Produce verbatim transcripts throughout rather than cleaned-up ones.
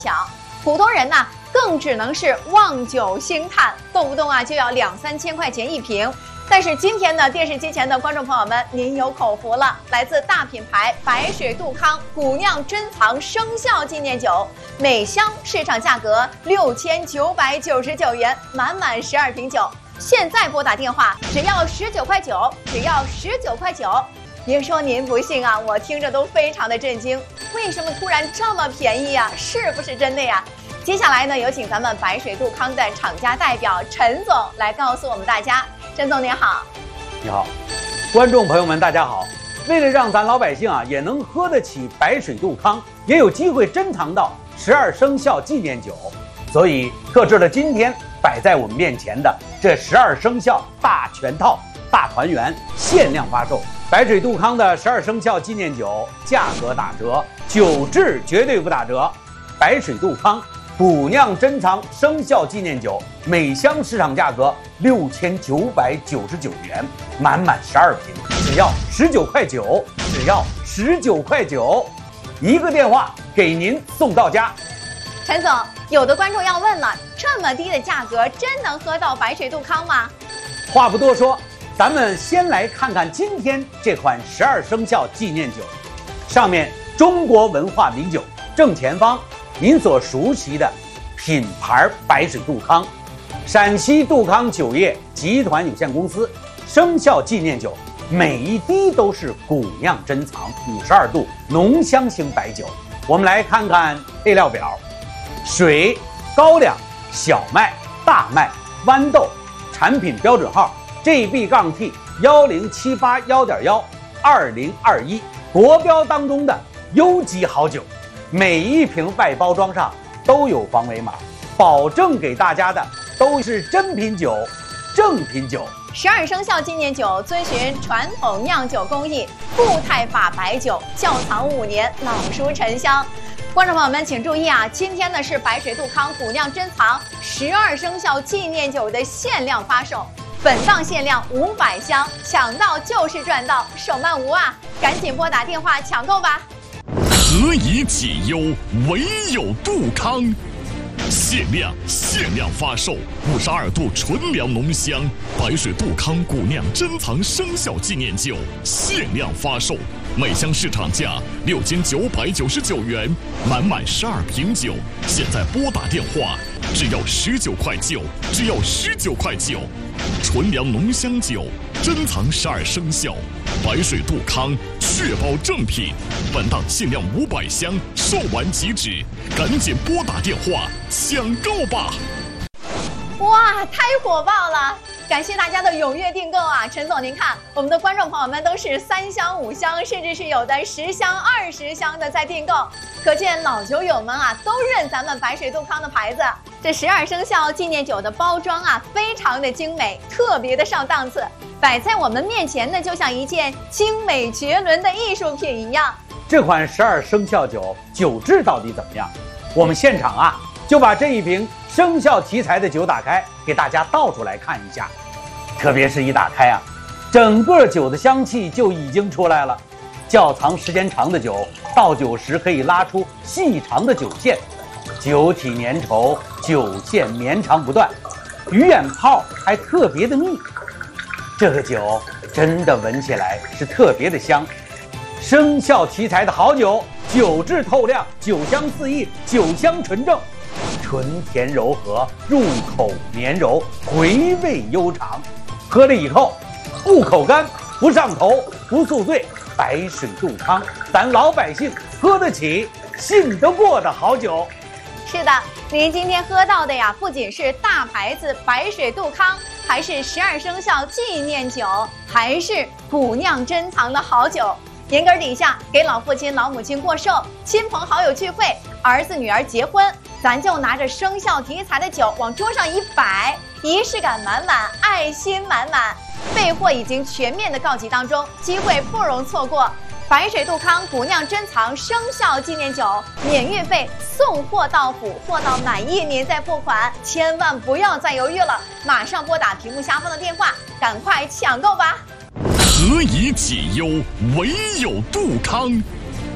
抢，普通人呢更只能是望酒兴叹，动不动啊就要两三千块钱一瓶。但是今天呢，电视机前的观众朋友们，您有口福了，来自大品牌白水杜康古酿珍藏生肖纪念酒，每箱市场价格六千九百九十九元，满满十二瓶酒。现在拨打电话只要十九块九，只要十九块九。别说您不信啊，我听着都非常的震惊，为什么突然这么便宜啊？是不是真的呀？接下来呢，有请咱们白水杜康的厂家代表陈总来告诉我们大家。陈总您好。 你好，观众朋友们大家好。为了让咱老百姓啊也能喝得起白水杜康，也有机会珍藏到十二生肖纪念酒，所以特制了今天摆在我们面前的这十二生肖大全套大团圆限量发售。白水杜康的十二生肖纪念酒价格打折，酒质绝对不打折。白水杜康古酿珍藏生肖纪念酒，每箱市场价格六千九百九十九元，满满十二瓶，只要十九块九，只要十九块九，一个电话给您送到家。 陈总，有的观众要问了，这么低的价格，真能喝到白水杜康吗？ 话不多说，咱们先来看看今天这款十二生肖纪念酒，上面中国文化名酒正前方。您所熟悉的品牌白水杜康，陕西杜康酒业集团有限公司生肖纪念酒，每一滴都是古酿珍藏五十二度浓香型白酒。我们来看看配料表：水、高粱、小麦、大麦、豌豆，产品标准号 G B T 一零七八一点一二零二一，国标当中的优级好酒。每一瓶外包装上都有防伪码，保证给大家的都是真品酒、正品酒。 十二生肖纪念酒遵循传统酿酒工艺，固态法白酒，窖藏五年，老熟陈香。观众朋友们请注意啊，今天呢是白水杜康古酿珍藏十二生肖纪念酒的限量发售，本档限量五百箱，抢到就是赚到，手慢无啊！赶紧拨打电话抢购吧。 何以解忧，唯有杜康。限量限量发售五十二度纯粮浓香白水杜康古酿珍藏生肖纪念酒，限量发售，每箱市场价六千九百九十九元，满满十二瓶酒。现在拨打电话，只要十九块九，只要十九块九。纯粮浓香酒，珍藏十二生肖，白水杜康，确保正品。本档限量五百箱，售完即止，赶紧拨打电话抢购吧！ 哇，太火爆了！感谢大家的踊跃订购啊！陈总，您看，我们的观众朋友们都是三箱、五箱，甚至是有的十箱、二十箱的在订购，可见老酒友们啊都认咱们白水杜康的牌子。这十二生肖纪念酒的包装啊，非常的精美，特别的上档次，摆在我们面前呢，就像一件精美绝伦的艺术品一样。 这款十二生肖酒酒质到底怎么样？我们现场啊就把这一瓶生肖题材的酒打开，给大家倒出来看一下。特别是一打开啊，整个酒的香气就已经出来了。窖藏时间长的酒，倒酒时可以拉出细长的酒线，酒体粘稠，酒线绵长不断，鱼眼泡还特别的密。这个酒真的闻起来是特别的香。生肖题材的好酒，酒质透亮，酒香四溢，酒香纯正，纯甜柔和，入口绵柔，回味悠长。喝了以后不口干，不上头，不宿醉。白水杜康，咱老百姓喝得起、信得过的好酒。 是的，您今天喝到的呀，不仅是大牌子白水杜康，还是十二生肖纪念酒，还是古酿珍藏的好酒。年根底下给老父亲老母亲过寿，亲朋好友聚会，儿子女儿结婚，咱就拿着生肖题材的酒往桌上一摆，仪式感满满，爱心满满。备货已经全面的告急当中，机会不容错过。白水杜康古酿珍藏生肖纪念酒，免运费，送货到府，货到满意您再付款，千万不要再犹豫了，马上拨打屏幕下方的电话，赶快抢购吧！ 何以解忧，唯有杜康。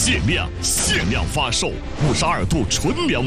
限量限量发售五十二度纯粮。